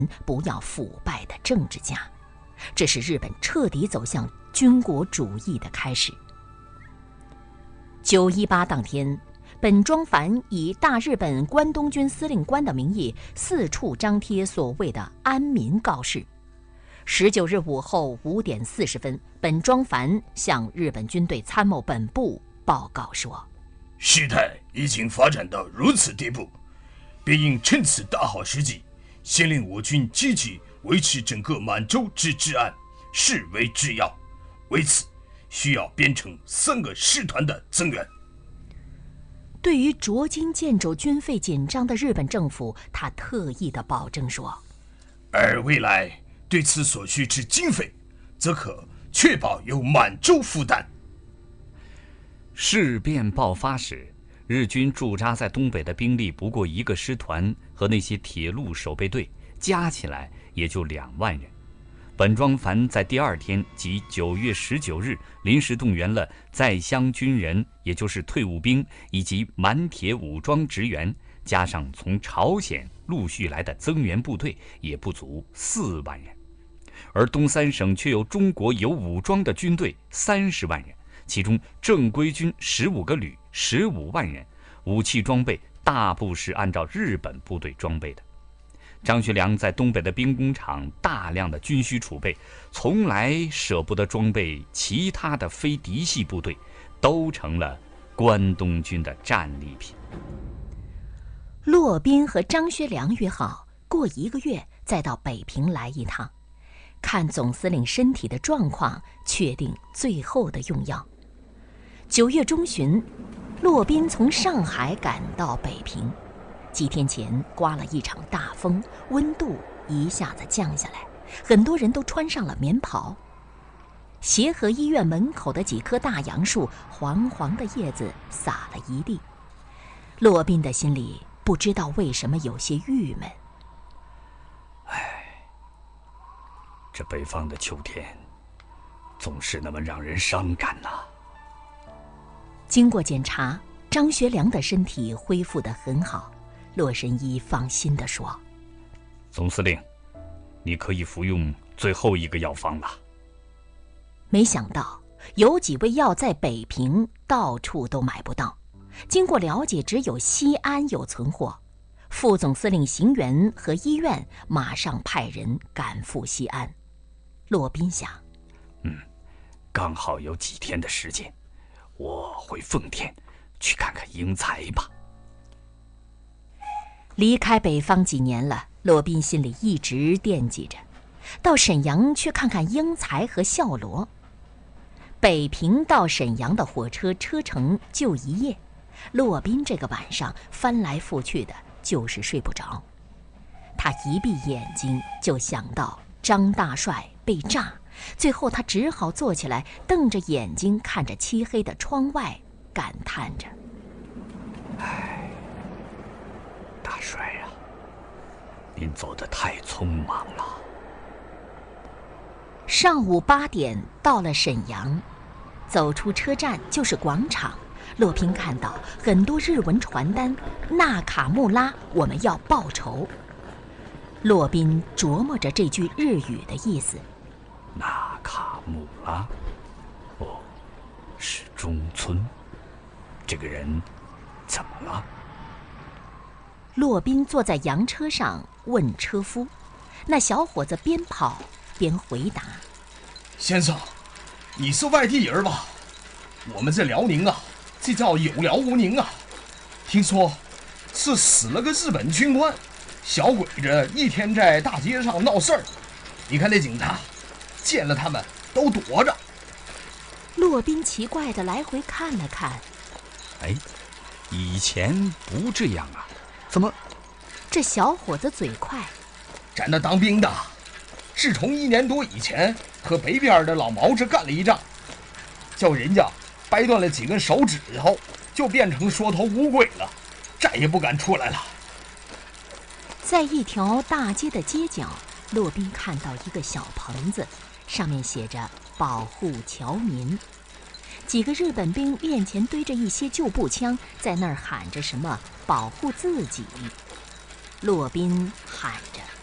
不要腐败的政治家。这是日本彻底走向军国主义的开始。918当天，本庄繁以大日本关东军司令官的名义四处张贴所谓的安民告示。19日午后5点40分，本庄繁向日本军队参谋本部报告说： 事态已经发展到如此地步，便应趁此大好时机，先令我军积极维持整个满洲之治安，视为至要。为此，需要编成3个师团的增援。 对于捉襟见肘、军费紧张的日本政府，他特意的保证说： 而未来对此所需之经费，则可确保由满洲负担。 事变爆发时，日军驻扎在东北的兵力不过1个师团和那些铁路守备队，加起来也就2万人。本庄繁在第2天，即9月19日，临时动员了在乡军人，也就是退伍兵以及满铁武装职员，加上从朝鲜陆续来的增援部队，也不足4万人。而东3省却有中国有武装的军队30万人，其中正规军15个旅15万人，武器装备大部是按照日本部队装备的。张学良在东北的兵工厂大量的军需储备，从来舍不得装备其他的非嫡系部队，都成了关东军的战利品。 骆宾和张学良约好过1个月再到北平来一趟，看总司令身体的状况，确定最后的用药。9月中旬，骆宾从上海赶到北平。几天前刮了一场大风，温度一下子降下来，很多人都穿上了棉袍。协和医院门口的几棵大杨树，黄黄的叶子洒了一地。骆宾的心里不知道为什么有些郁闷。 这北方的秋天总是那么让人伤感呐。 经过检查，张学良的身体恢复得很好。骆神医放心地说： 总司令，你可以服用最后1个药方了。 没想到有几味药在北平到处都买不到，经过了解，只有西安有存货。副总司令邢元和医院马上派人赶赴西安。骆宾想， 刚好有几天的时间，我回奉天去看看英才吧。 离开北方几年了，骆宾心里一直惦记着，到沈阳去看看英才和孝罗。北平到沈阳的火车车程就1夜，骆宾这个晚上翻来覆去的，就是睡不着。他一闭眼睛就想到张大帅被炸，最后他只好坐起来，瞪着眼睛看着漆黑的窗外，感叹着： 大帅呀，您走得太匆忙了。 上午8点到了沈阳，走出车站就是广场。骆宾看到很多日文传单，纳卡穆拉，我们要报仇。骆宾琢磨着这句日语的意思。 纳卡穆拉，是中村。这个人怎么了？ 骆宾坐在洋车上问车夫，那小伙子边跑边回答： 先生，你是外地人吧？我们这辽宁啊，这叫有辽无宁啊。听说是死了个日本军官，小鬼子一天在大街上闹事儿，你看那警察见了他们都躲着。 骆宾奇怪地来回看了看， 以前不这样啊，怎么？ 这小伙子嘴快， 咱那当兵的，自从1年多以前和北边的老毛子干了一仗，叫人家掰断了几根手指头，就变成缩头乌龟了，再也不敢出来了。 在一条大街的街角，骆宾看到一个小棚子，上面写着保护侨民。几个日本兵面前堆着一些旧步枪，在那儿喊着什么保护自己。骆宾喊着